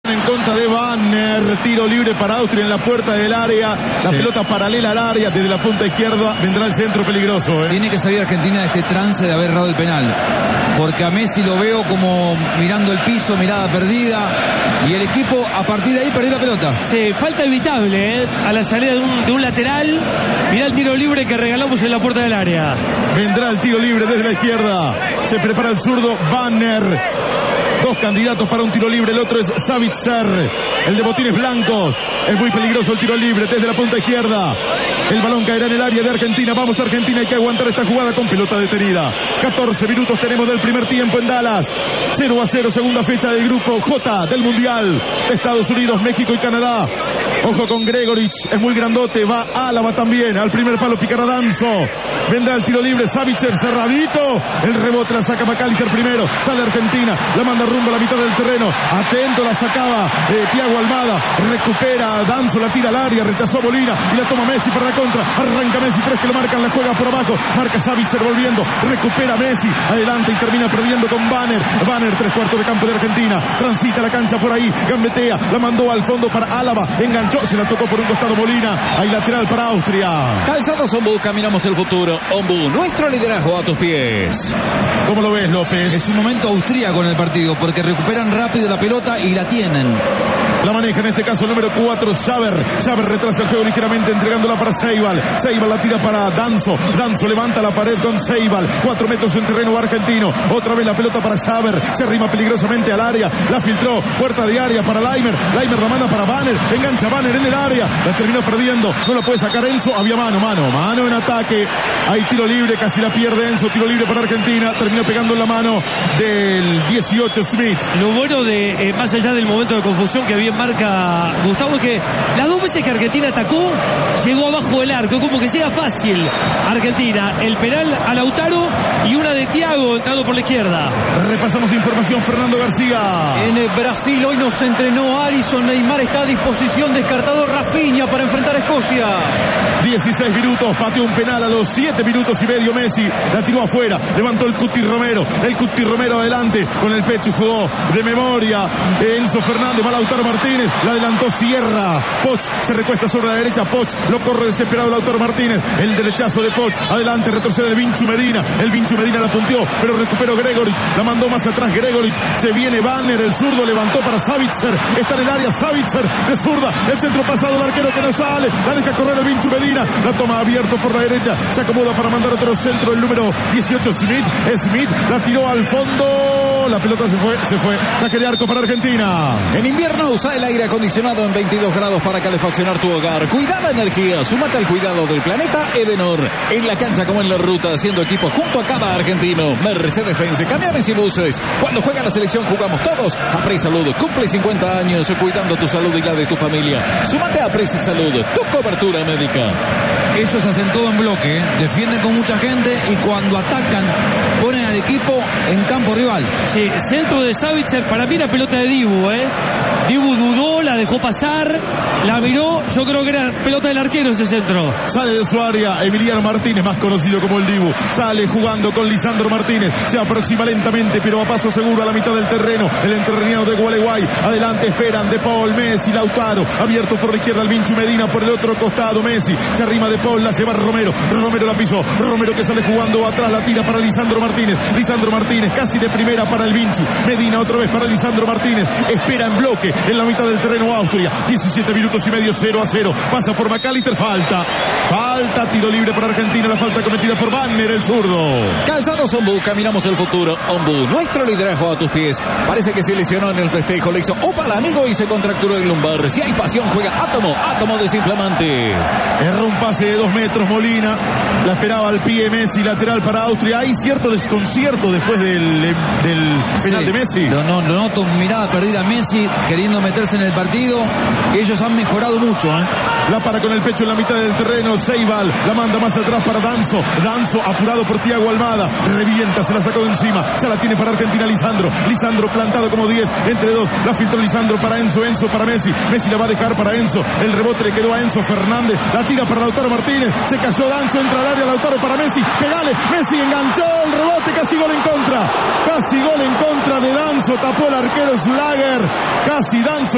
En contra de Banner, tiro libre para Austria en la puerta del área, la pelota paralela al área, desde la punta izquierda vendrá el centro peligroso. Tiene que salir Argentina de este trance de haber errado el penal, porque a Messi lo veo como mirando el piso, mirada perdida, y el equipo a partir de ahí perdió la pelota. Sí, falta evitable, a la salida de un lateral. Mirá el tiro libre que regalamos en la puerta del área. Vendrá el tiro libre desde la izquierda, se prepara el zurdo Banner. Dos candidatos para un tiro libre, el otro es Savitzer, el de botines blancos. Es muy peligroso el tiro libre desde la punta izquierda. El balón caerá en el área de Argentina. Vamos Argentina, hay que aguantar esta jugada con pelota detenida. 14 minutos tenemos del primer tiempo en Dallas. 0-0, segunda fecha del grupo J del Mundial de Estados Unidos, México y Canadá. Ojo con Gregorich, es muy grandote, va Álava también, al primer palo picará Danzo. Vendrá el tiro libre, Savitzer cerradito, el rebote la saca McAllister primero, sale Argentina, la manda rumbo a la mitad del terreno, atento, la sacaba Thiago Almada, recupera Danzo, la tira al área, rechazó Molina y la toma Messi para la contra, arranca Messi, 3 que lo marcan, la juega por abajo, marca Savitzer volviendo, recupera Messi, adelante y termina perdiendo con Banner, 3/4 de campo de Argentina, transita la cancha por ahí, gambetea, la mandó al fondo para Álava, enganchó, se la tocó por un costado Molina, hay lateral para Austria. Calzados Ombu, caminamos el futuro. Ombu, nuestro liderazgo a tus pies. ¿Cómo lo ves, López? Es un momento austríaco en el partido, porque recuperan rápido la pelota y la tienen. La maneja en este caso el número 4, Xaver. Xaver retrasa el juego ligeramente entregándola para Ceibal. Ceibal la tira para Danzo. Danzo levanta la pared con Ceibal. 4 metros en terreno argentino. Otra vez la pelota para Xaver. Se arrima peligrosamente al área. La filtró. Puerta de área para Laimer. Laimer la manda para Banner. Engancha Banner en el área. La terminó perdiendo. No la puede sacar Enzo. Había mano en ataque. Hay tiro libre. Casi la pierde Enzo. Tiro libre para Argentina. Terminó pegando en la mano del 18 Smith. Lo bueno de, más allá del momento de confusión que bien marca Gustavo, es que las 2 veces que Argentina atacó, llegó abajo del arco, como que llega fácil Argentina. El penal a Lautaro y una de Thiago entrando por la izquierda. Repasamos información, Fernando García. En Brasil hoy nos entrenó Alisson, Neymar está a disposición, descartado Rafinha para enfrentar a Escocia. 16 minutos, pateó un penal a los 7 minutos y medio Messi, la tiró afuera, levantó el Cuti Romero adelante, con el pecho jugó de memoria, Enzo Fernández, va Lautaro Martínez, la adelantó Sierra, Poch se recuesta sobre la derecha, Poch lo corre desesperado Lautaro Martínez, el derechazo de Poch, adelante retrocede el Vinchu Medina la punteó, pero recuperó Gregorich, la mandó más atrás Gregorich, se viene Banner, el zurdo levantó para Savitzer, está en el área Savitzer de zurda, el centro pasado, el arquero que no sale, la deja correr el Vinchu Medina, la toma abierto por la derecha, se acomoda para mandar otro centro el número 18 Smith la tiró al fondo, la pelota se fue, saque de arco para Argentina. En invierno usa el aire acondicionado en 22 grados para calefaccionar tu hogar. Cuidada energía, súmate al cuidado del planeta Edenor. En la cancha como en la ruta, haciendo equipo junto a cada argentino. Mercedes-Benz, camiones y buses. Cuando juega la selección jugamos todos. Apres Salud cumple 50 años cuidando tu salud y la de tu familia. Súmate a Apres Salud, tu cobertura médica. Ellos hacen todo en bloque, defienden con mucha gente y cuando atacan ponen al equipo en campo rival. Sí, centro de Savitzer, para mí la pelota de Dibu, Dibu dudó, la dejó pasar, la miró, yo creo que era pelota del arquero ese centro. Sale de su área Emiliano Martínez, más conocido como el Dibu, sale jugando con Lisandro Martínez, se aproxima lentamente pero a paso seguro a la mitad del terreno, el entrerriano de Gualeguay, adelante esperan De Paul, Messi, Lautaro, abierto por la izquierda el Vinchu Medina, por el otro costado Messi, se arrima De Paul, la lleva Romero la pisó, Romero que sale jugando atrás, la tira para Lisandro Martínez casi de primera para el Vinchu Medina, otra vez para Lisandro Martínez, espera en bloque en la mitad del terreno Austria, 17 minutos y medio, 0-0, pasa por McAllister, falta, tiro libre para Argentina, la falta cometida por Banner, el zurdo. Calzados Ombu, caminamos el futuro. Ombu, nuestro liderazgo a tus pies. Parece que se lesionó en el festejo, le hizo opa al amigo y se contracturó el lumbar. Si hay pasión, juega Átomo desinflamante. Erró un pase de 2 metros Molina, la esperaba al pie Messi, lateral para Austria. Hay cierto desconcierto después del penal de Messi. Lo noto, mirada perdida Messi, queriendo meterse en el partido. Ellos han mejorado mucho, La para con el pecho en la mitad del terreno Ceibal, la manda más atrás para Danzo apurado por Thiago Almada, revienta, se la sacó de encima, ya la tiene para Argentina Lisandro plantado como 10, entre 2, la filtró Lisandro para Enzo para Messi la va a dejar para Enzo, el rebote le quedó a Enzo Fernández, la tira para Lautaro Martínez, se cayó Danzo, entra al área Lautaro para Messi, pegale, Messi enganchó el rebote, casi gol en contra de Danzo, tapó el arquero Schlager, casi Danzo